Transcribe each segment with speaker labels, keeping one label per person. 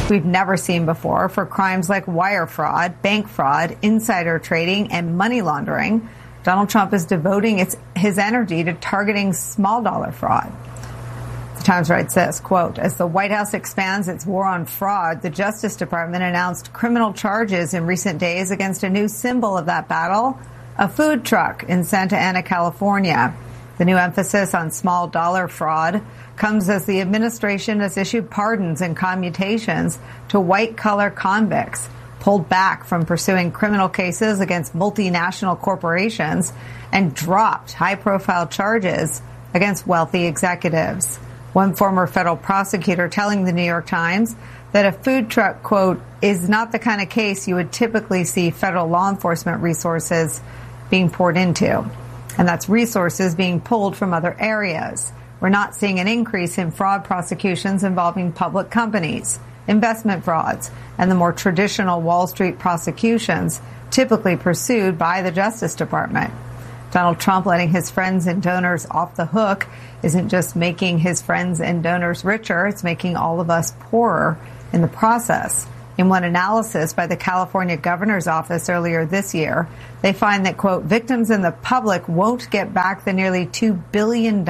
Speaker 1: we've never seen before for crimes like wire fraud, bank fraud, insider trading, and money laundering. Donald Trump is devoting his energy to targeting small dollar fraud. The Times writes this, quote, as the White House expands its war on fraud, the Justice Department announced criminal charges in recent days against a new symbol of that battle, a food truck in Santa Ana, California. The new emphasis on small dollar fraud comes as the administration has issued pardons and commutations to white-collar convicts, pulled back from pursuing criminal cases against multinational corporations, and dropped high-profile charges against wealthy executives. One former federal prosecutor telling the New York Times that a food truck, quote, is not the kind of case you would typically see federal law enforcement resources being poured into. And that's resources being pulled from other areas. We're not seeing an increase in fraud prosecutions involving public companies, investment frauds, and the more traditional Wall Street prosecutions typically pursued by the Justice Department. Donald Trump letting his friends and donors off the hook isn't just making his friends and donors richer, it's making all of us poorer in the process. In one analysis by the California governor's office earlier this year, they find that, quote, victims and the public won't get back the nearly $2 billion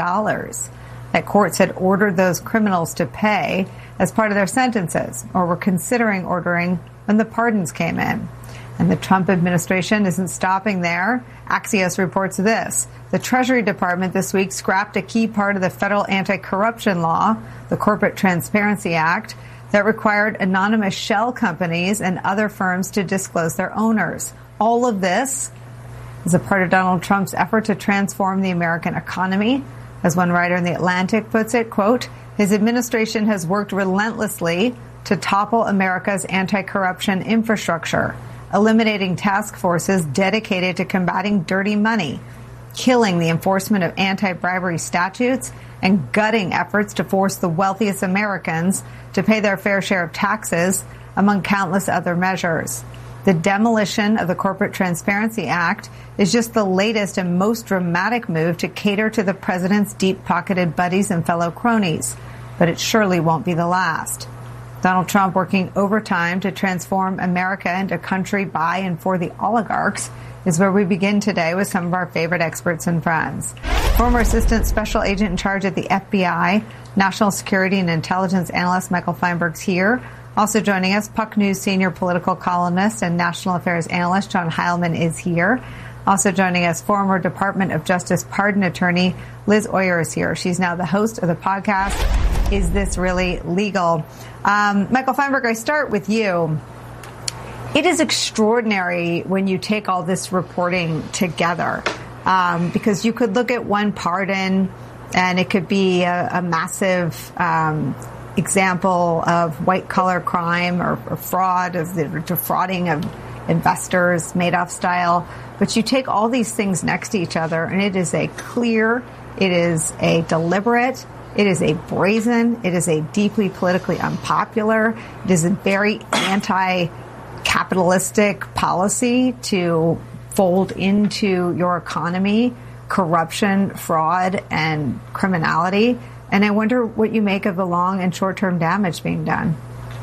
Speaker 1: that courts had ordered those criminals to pay as part of their sentences or were considering ordering when the pardons came in. And the Trump administration isn't stopping there. Axios reports this. The Treasury Department this week scrapped a key part of the federal anti-corruption law, the Corporate Transparency Act, that required anonymous shell companies and other firms to disclose their owners. All of this is a part of Donald Trump's effort to transform the American economy. As one writer in The Atlantic puts it, quote, his administration has worked relentlessly to topple America's anti-corruption infrastructure, eliminating task forces dedicated to combating dirty money, killing the enforcement of anti-bribery statutes, and gutting efforts to force the wealthiest Americans to pay their fair share of taxes, among countless other measures. The demolition of the Corporate Transparency Act is just the latest and most dramatic move to cater to the president's deep-pocketed buddies and fellow cronies, but it surely won't be the last. Donald Trump working overtime to transform America into a country by and for the oligarchs is where we begin today with some of our favorite experts and friends. Former Assistant Special Agent in charge at the FBI, National Security and Intelligence Analyst Michael Feinberg's here. Also joining us, Puck News Senior Political Columnist and National Affairs Analyst John Heilman is here. Also joining us, former Department of Justice pardon attorney Liz Oyer is here. She's now the host of the podcast, Is This Really Legal? Michael Feinberg, I start with you. It is extraordinary when you take all this reporting together, because you could look at one pardon and it could be a massive example of white-collar crime or fraud, of the defrauding of investors, Madoff style. But you take all these things next to each other, and it is a clear, it is a deliberate, it is a brazen, it is a deeply politically unpopular, it is a very anti-capitalistic policy to fold into your economy corruption, fraud, and criminality. And I wonder what you make of the long and short-term damage being done.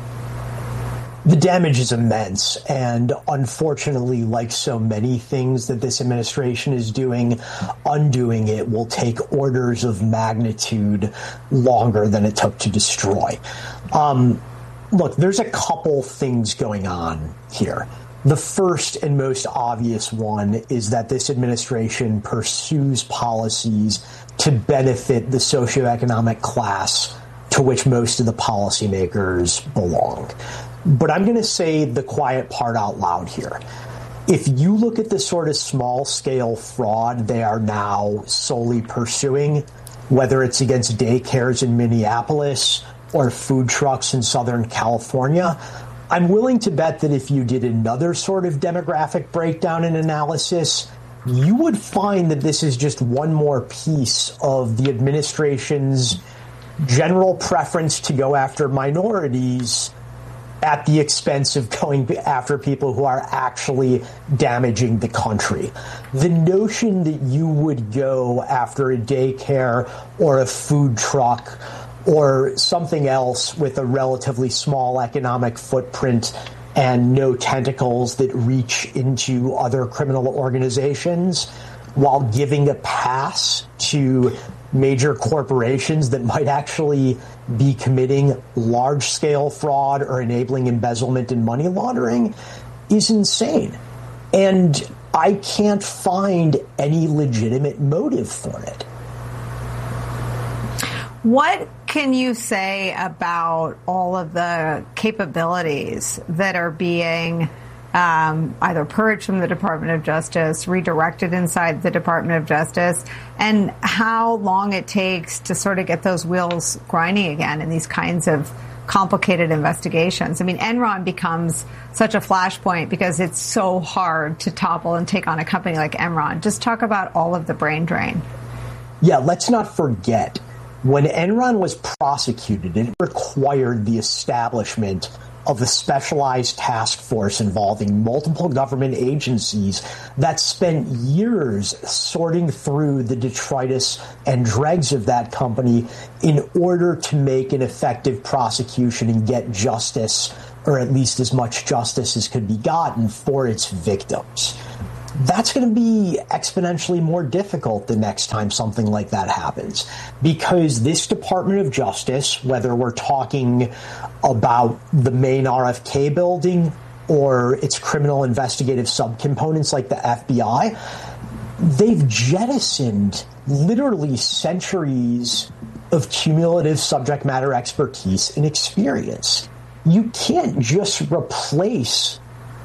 Speaker 2: The damage is immense, and unfortunately, like so many things that this administration is doing, undoing it will take orders of magnitude longer than it took to destroy. Look, there's a couple things going on here. The first and most obvious one is that this administration pursues policies to benefit the socioeconomic class to which most of the policymakers belong. But I'm going to say the quiet part out loud here. If you look at the sort of small-scale fraud they are now solely pursuing, whether it's against daycares in Minneapolis or food trucks in Southern California, I'm willing to bet that if you did another sort of demographic breakdown and analysis, you would find that this is just one more piece of the administration's general preference to go after minorities at the expense of going after people who are actually damaging the country. The notion that you would go after a daycare or a food truck or something else with a relatively small economic footprint and no tentacles that reach into other criminal organizations, while giving a pass to major corporations that might actually be committing large-scale fraud or enabling embezzlement and money laundering, is insane. And I can't find any legitimate motive for it.
Speaker 1: What can you say about all of the capabilities that are being either purged from the Department of Justice, redirected inside the Department of Justice, and how long it takes to sort of get those wheels grinding again in these kinds of complicated investigations? I mean, Enron becomes such a flashpoint because it's so hard to topple and take on a company like Enron. Just talk about all of the brain drain.
Speaker 2: Yeah, let's not forget, when Enron was prosecuted, it required the establishment of a specialized task force involving multiple government agencies that spent years sorting through the detritus and dregs of that company in order to make an effective prosecution and get justice, or at least as much justice as could be gotten, for its victims. That's going to be exponentially more difficult the next time something like that happens, because this Department of Justice, whether we're talking about the main RFK building or its criminal investigative subcomponents like the FBI, they've jettisoned literally centuries of cumulative subject matter expertise and experience. You can't just replace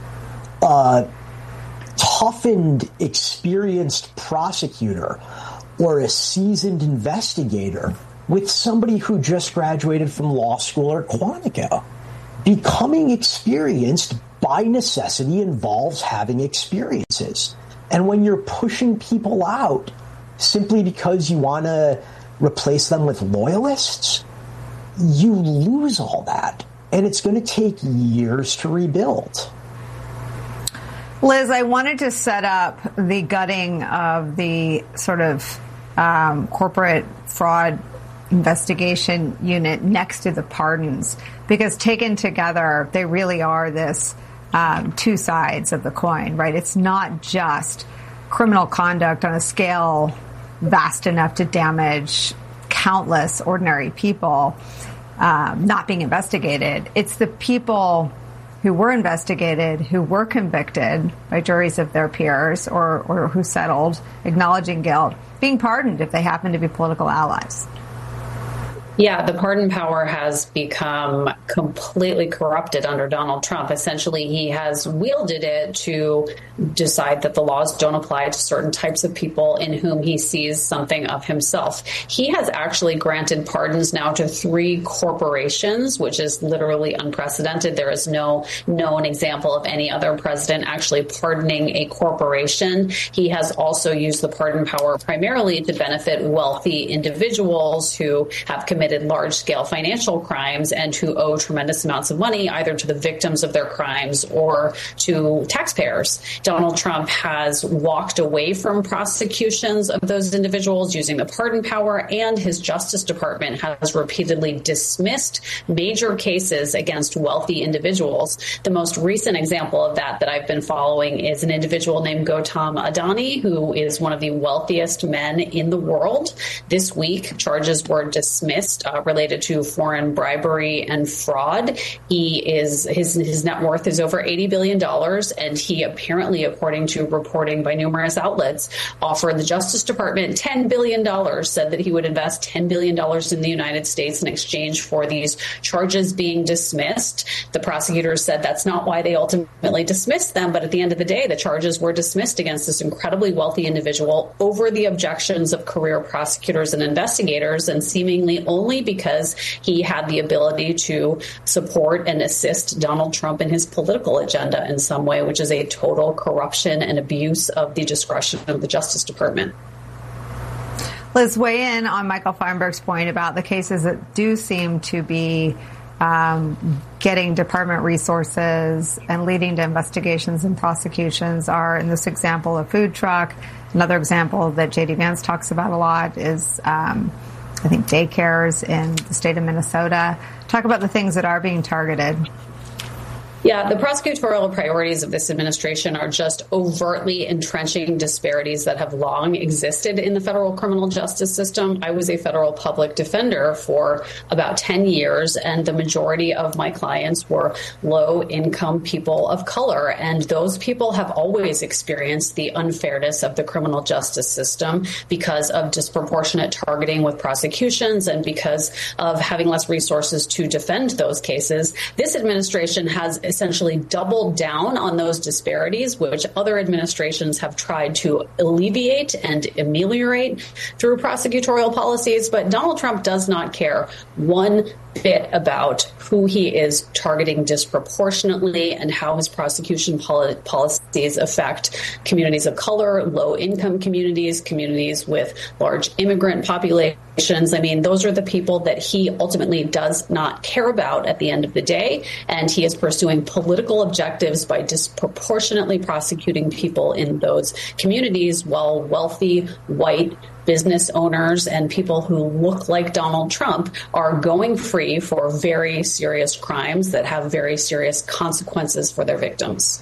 Speaker 2: toughened, experienced prosecutor or a seasoned investigator with somebody who just graduated from law school or Quantico. Becoming experienced by necessity involves having experiences. And when you're pushing people out simply because you want to replace them with loyalists, you lose all that. And it's going to take years to rebuild.
Speaker 1: Liz, I wanted to set up the gutting of the sort of corporate fraud investigation unit next to the pardons, because taken together, they really are this two sides of the coin, right? It's not just criminal conduct on a scale vast enough to damage countless ordinary people not being investigated. It's the people who were investigated, who were convicted by juries of their peers or who settled, acknowledging guilt, being pardoned if they happen to be political allies.
Speaker 3: Yeah, the pardon power has become completely corrupted under Donald Trump. Essentially, he has wielded it to decide that the laws don't apply to certain types of people in whom he sees something of himself. He has actually granted pardons now to 3 corporations, which is literally unprecedented. There is no known example of any other president actually pardoning a corporation. He has also used the pardon power primarily to benefit wealthy individuals who have committed large-scale financial crimes and who owe tremendous amounts of money either to the victims of their crimes or to taxpayers. Donald Trump has walked away from prosecutions of those individuals using the pardon power, and his Justice Department has repeatedly dismissed major cases against wealthy individuals. The most recent example of that I've been following is an individual named Gautam Adani, who is one of the wealthiest men in the world. This week, charges were dismissed related to foreign bribery and fraud. His net worth is over $80 billion, and he apparently, according to reporting by numerous outlets, offered the Justice Department $10 billion, said that he would invest $10 billion in the United States in exchange for these charges being dismissed. The prosecutors said that's not why they ultimately dismissed them, but at the end of the day, the charges were dismissed against this incredibly wealthy individual over the objections of career prosecutors and investigators, and seemingly only because he had the ability to support and assist Donald Trump in his political agenda in some way, which is a total corruption and abuse of the discretion of the Justice Department.
Speaker 1: Liz, weigh in on Michael Feinberg's point about the cases that do seem to be getting department resources and leading to investigations and prosecutions are, in this example, a food truck. Another example that J.D. Vance talks about a lot is I think, daycares in the state of Minnesota. Talk about the things that are being targeted.
Speaker 3: Yeah, the prosecutorial priorities of this administration are just overtly entrenching disparities that have long existed in the federal criminal justice system. I was a federal public defender for about 10 years, and the majority of my clients were low-income people of color. And those people have always experienced the unfairness of the criminal justice system because of disproportionate targeting with prosecutions and because of having less resources to defend those cases. This administration has essentially doubled down on those disparities, which other administrations have tried to alleviate and ameliorate through prosecutorial policies. But Donald Trump does not care one bit about who he is targeting disproportionately and how his prosecution policies affect communities of color, low-income communities, communities with large immigrant populations. I mean, those are the people that he ultimately does not care about at the end of the day. And he is pursuing political objectives by disproportionately prosecuting people in those communities, while wealthy, white business owners and people who look like Donald Trump are going free for very serious crimes that have very serious consequences for their victims.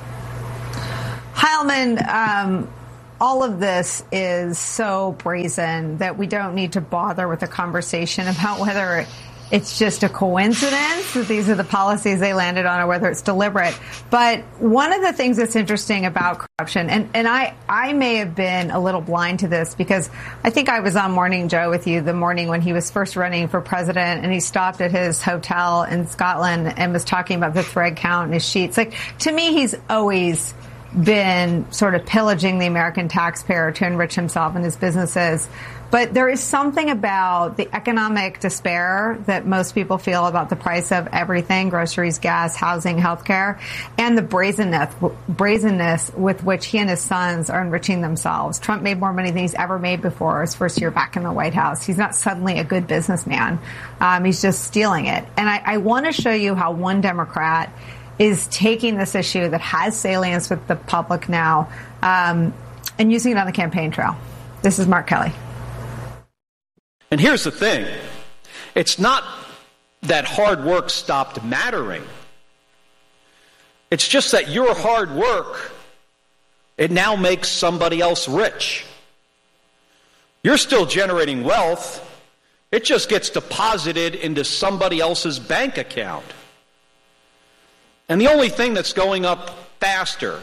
Speaker 1: Heilman, all of this is so brazen that we don't need to bother with a conversation about whether it's just a coincidence that these are the policies they landed on or whether it's deliberate. But one of the things that's interesting about corruption, and I may have been a little blind to this because I think I was on Morning Joe with you the morning when he was first running for president, and he stopped at his hotel in Scotland and was talking about the thread count in his sheets. Like, to me, he's always been sort of pillaging the American taxpayer to enrich himself and his businesses. But there is something about the economic despair that most people feel about the price of everything, groceries, gas, housing, healthcare, and the brazenness with which he and his sons are enriching themselves. Trump made more money than he's ever made before his first year back in the White House. He's not suddenly a good businessman. He's just stealing it. And I want to show you how one Democrat is taking this issue that has salience with the public now and using it on the campaign trail. This is Mark Kelly.
Speaker 4: And here's the thing. It's not that hard work stopped mattering. It's just that your hard work, it now makes somebody else rich. You're still generating wealth. It just gets deposited into somebody else's bank account. And the only thing that's going up faster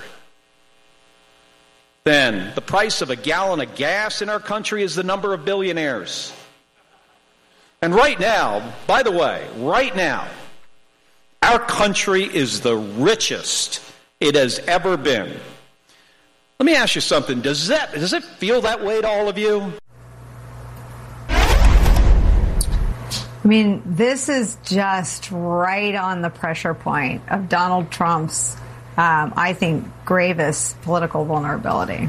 Speaker 4: than the price of a gallon of gas in our country is the number of billionaires. And right now, by the way, right now, our country is the richest it has ever been. Let me ask you something. Does it feel that way to all of you?
Speaker 1: I mean, this is just right on the pressure point of Donald Trump's, I think, gravest political vulnerability.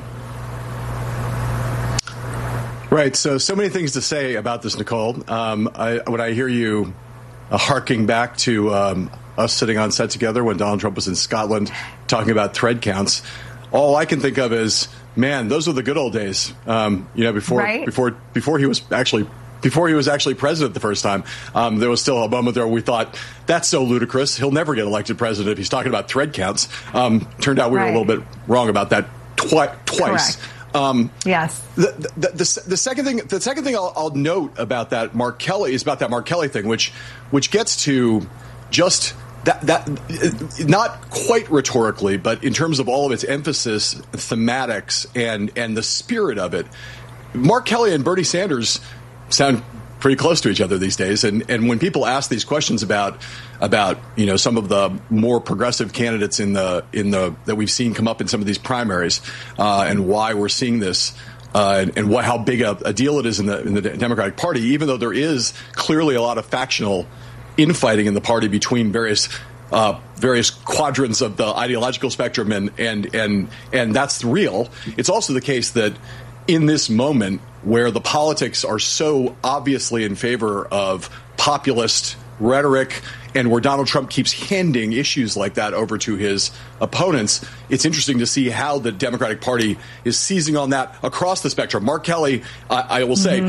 Speaker 5: Right. So many things to say about this, Nicole. When I hear you harking back to us sitting on set together when Donald Trump was in Scotland talking about thread counts, all I can think of is, man, those were the good old days. Before he was actually president the first time, there was still a moment there where we thought, that's so ludicrous. He'll never get elected president if he's talking about thread counts. Turned out we were a little bit wrong about that twice.
Speaker 1: Correct. Yes.
Speaker 5: The second thing I'll note about that Mark Kelly is about that Mark Kelly thing, which gets to just that not quite rhetorically, but in terms of all of its emphasis, thematics, and the spirit of it. Mark Kelly and Bernie Sanders sound pretty close to each other these days, and when people ask these questions about some of the more progressive candidates in the that we've seen come up in some of these primaries, and why we're seeing this, and how big a deal it is in the Democratic Party, even though there is clearly a lot of factional infighting in the party between various quadrants of the ideological spectrum, and that's real. It's also the case that in this moment where the politics are so obviously in favor of populist rhetoric and where Donald Trump keeps handing issues like that over to his opponents, it's interesting to see how the Democratic Party is seizing on that across the spectrum. Mark Kelly, I will say,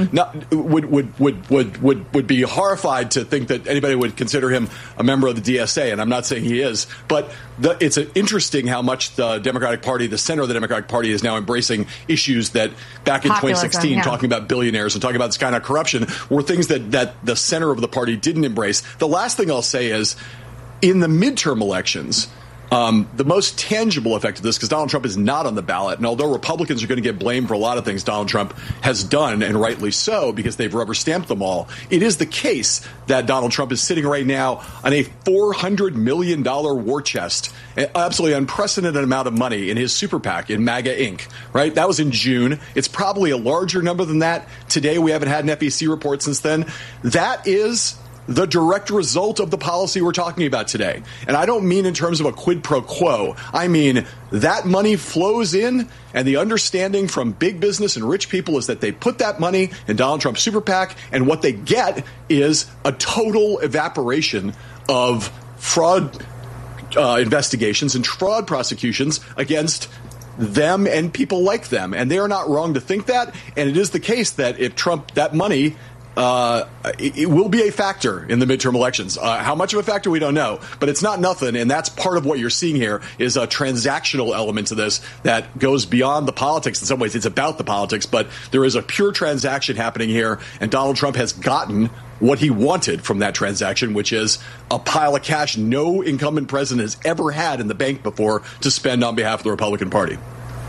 Speaker 5: would be horrified to think that anybody would consider him a member of the DSA, and I'm not saying he is, but it's interesting how much the Democratic Party, the center of the Democratic Party, is now embracing issues that back in 2016, talking about billionaires and talking about this kind of corruption, were things that the center of the party didn't embrace. The last thing I'll say is, in the midterm elections, the most tangible effect of this, because Donald Trump is not on the ballot, and although Republicans are going to get blamed for a lot of things Donald Trump has done, and rightly so, because they've rubber stamped them all, it is the case that Donald Trump is sitting right now on a $400 million war chest, an absolutely unprecedented amount of money in his super PAC, in MAGA Inc., right? That was in June. It's probably a larger number than that. Today, we haven't had an FEC report since then. That is the direct result of the policy we're talking about today. And I don't mean in terms of a quid pro quo. I mean that money flows in, and the understanding from big business and rich people is that they put that money in Donald Trump's super PAC, and what they get is a total evaporation of fraud investigations and fraud prosecutions against them and people like them. And they are not wrong to think that. And it is the case that if Trump, that money, it will be a factor in the midterm elections. How much of a factor, we don't know, but it's not nothing. And that's part of what you're seeing here is a transactional element to this that goes beyond the politics. In some ways, it's about the politics, but there is a pure transaction happening here. And Donald Trump has gotten what he wanted from that transaction, which is a pile of cash no incumbent president has ever had in the bank before to spend on behalf of the Republican Party.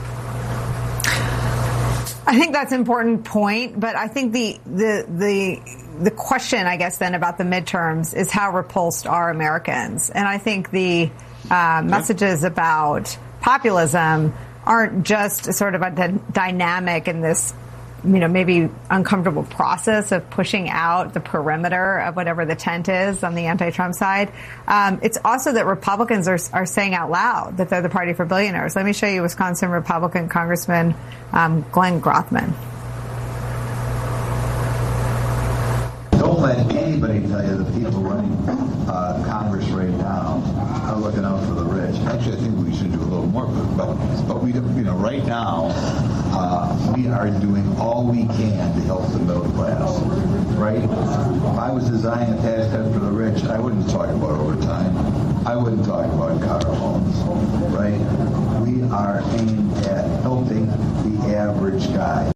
Speaker 1: I think that's an important point, but I think the question, I guess, then about the midterms is how repulsed are Americans? And I think the messages about populism aren't just sort of a dynamic in this, maybe uncomfortable process of pushing out the perimeter of whatever the tent is on the anti-Trump side. It's also that Republicans are saying out loud that they're the party for billionaires. Let me show you Wisconsin Republican Congressman Glenn Grothman.
Speaker 6: Don't let anybody tell you the people running Congress right now are looking out for the rich. Actually, I think we should do a little more, but we, right now, we are doing all we can to help the middle class, right? If I was designing a tax cut for the rich, I wouldn't talk about overtime. I wouldn't talk about car loans, right? We are aimed at helping the average guy.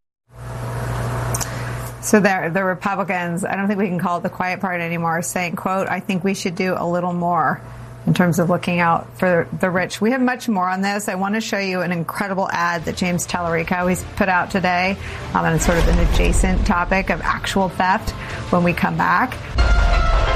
Speaker 1: So the Republicans, I don't think we can call it the quiet part anymore, saying, quote, I think we should do a little more in terms of looking out for the rich. We have much more on this. I want to show you an incredible ad that James Tallarico has put out today on sort of an adjacent topic of actual theft when we come back.